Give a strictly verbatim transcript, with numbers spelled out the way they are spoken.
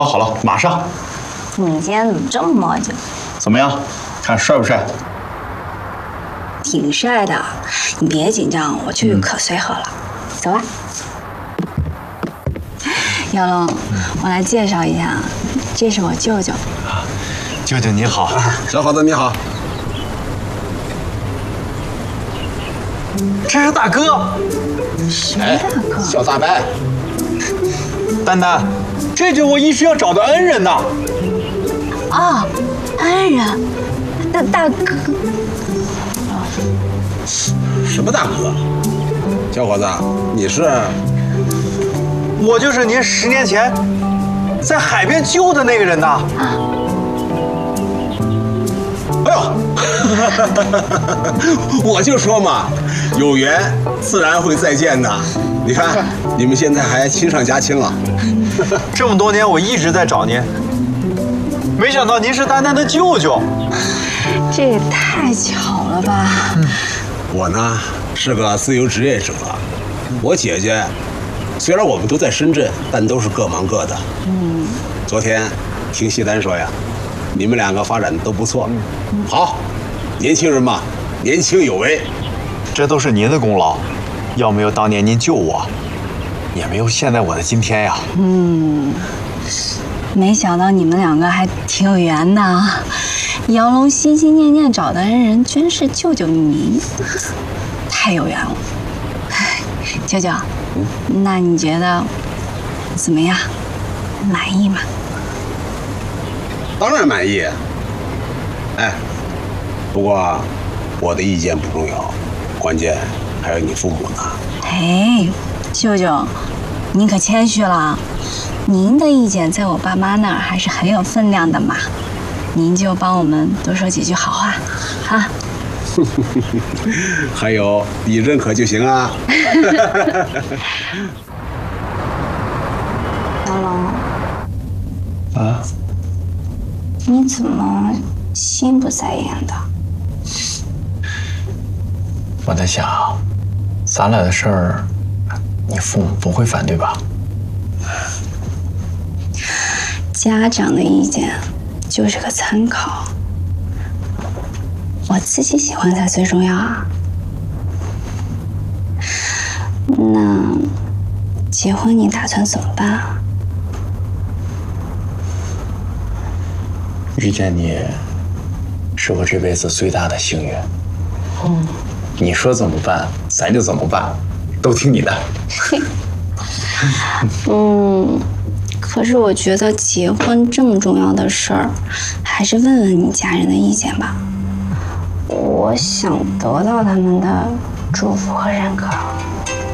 好了，马上。 你今天怎么这么磨叽？ 怎么样？看帅不帅？ 挺帅的，你别紧张，我去可随和了。走吧。姚龙，我来介绍一下，这是我舅舅。 舅舅你好， 小伙子你好。 这是大哥。 谁大哥？ 小大白。 丹丹，这就是我一直要找的恩人呐。 哦，恩人，大大哥。 什么大哥？小伙子，你是？ 我就是您十年前在海边救的那个人呐。啊、 哎呦，我就说嘛，有缘自然会再见的。你看，你们现在还亲上加亲了。 这么多年我一直在找您，没想到您是丹丹的舅舅。 这也太巧了吧！ 嗯、我呢是个自由职业者，我姐姐虽然我们都在深圳，但都是各忙各的。嗯，昨天听西单说呀，你们两个发展的都不错。嗯、好，年轻人嘛，年轻有为， 这都是您的功劳。要没有当年您救我，也没有现在我的今天呀。 嗯，没想到你们两个还挺有缘的啊！姚龙心心念念找的恩人，居然是舅舅您，太有缘了。舅舅，嗯、那你觉得怎么样？满意吗？ 当然满意。哎，不过我的意见不重要，关键还有你父母呢。 哎，舅舅，您可谦虚了。您的意见在我爸妈那儿还是很有分量的嘛。您就帮我们多说几句好话，哈。 还有你认可就行啊。 姚龙， 啊？ 你怎么心不在焉的？ 我在想，咱俩的事儿，你父母不会反对吧？ 家长的意见就是个参考，我自己喜欢才最重要啊。那结婚你打算怎么办啊？ 遇见你，是我这辈子最大的幸运。嗯，你说怎么办，咱就怎么办，都听你的。 嗯，可是我觉得结婚这么重要的事儿，还是问问你家人的意见吧。我想得到他们的祝福和认可。